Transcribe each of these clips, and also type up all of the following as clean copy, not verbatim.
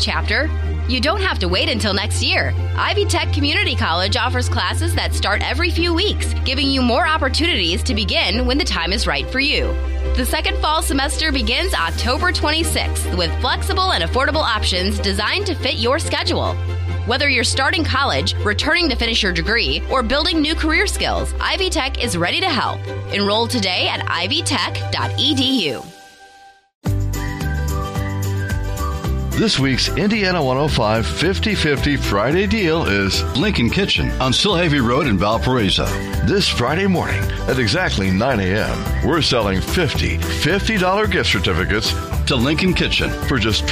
next chapter? You don't have to wait until next year. Ivy Tech Community College offers classes that start every few weeks, giving you more opportunities to begin when the time is right for you. The second fall semester begins October 26th with flexible and affordable options designed to fit your schedule. Whether you're starting college, returning to finish your degree, or building new career skills, Ivy Tech is ready to help. Enroll today at ivytech.edu. This week's Indiana 105 50-50 Friday deal is Lincoln Kitchen on Silhavy Road in Valparaiso. This Friday morning at exactly 9 a.m. We're selling $50 gift certificates to Lincoln Kitchen for just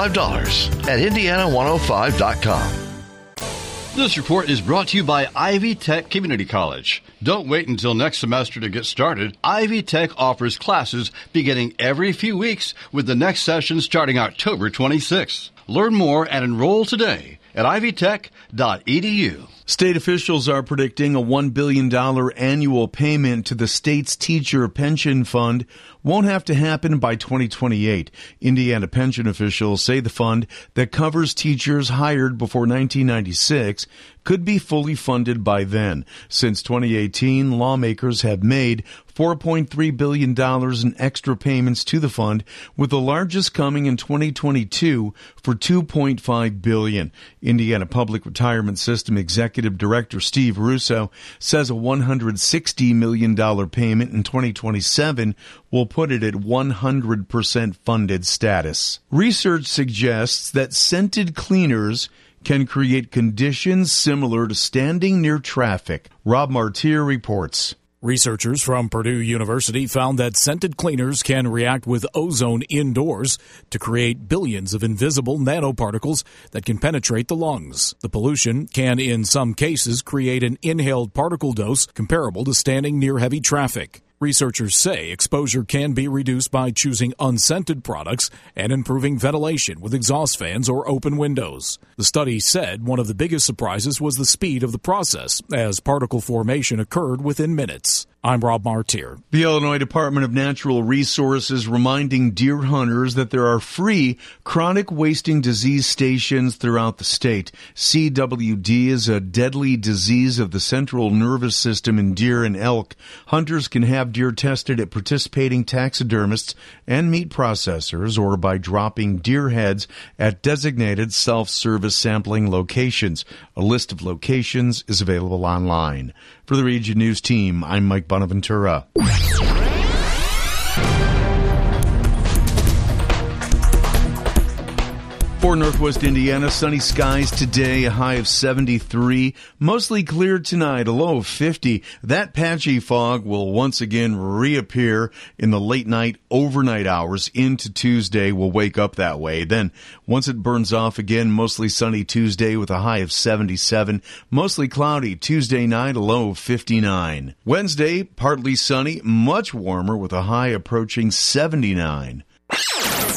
$25 at Indiana105.com. This report is brought to you by Ivy Tech Community College. Don't wait until next semester to get started. Ivy Tech offers classes beginning every few weeks with the next session starting October 26th. Learn more and enroll today at ivytech.edu. State officials are predicting a $1 billion annual payment to the state's teacher pension fund won't have to happen by 2028. Indiana pension officials say the fund that covers teachers hired before 1996 could be fully funded by then. Since 2018, lawmakers have made $4.3 billion in extra payments to the fund, with the largest coming in 2022 for $2.5 billion. Indiana Public Retirement System Executive Director Steve Russo says a $160 million payment in 2027 will put it at 100% funded status. Research suggests that scented cleaners can create conditions similar to standing near traffic. Rob Martier reports. Researchers from Purdue University found that scented cleaners can react with ozone indoors to create billions of invisible nanoparticles that can penetrate the lungs. The pollution can, in some cases, create an inhaled particle dose comparable to standing near heavy traffic. Researchers say exposure can be reduced by choosing unscented products and improving ventilation with exhaust fans or open windows. The study said one of the biggest surprises was the speed of the process, as particle formation occurred within minutes. I'm Rob Martier. The Illinois Department of Natural Resources reminding deer hunters that there are free chronic wasting disease stations throughout the state. CWD is a deadly disease of the central nervous system in deer and elk. Hunters can have deer tested at participating taxidermists and meat processors or by dropping deer heads at designated self-service sampling locations. A list of locations is available online. For the Region News team, I'm Mike Bonaventura. For Northwest Indiana, sunny skies today, a high of 73. Mostly clear tonight, a low of 50. That patchy fog will once again reappear in the late night, overnight hours into Tuesday. We'll wake up that way. Then, once it burns off again, mostly sunny Tuesday with a high of 77. Mostly cloudy Tuesday night, a low of 59. Wednesday, partly sunny, much warmer with a high approaching 79.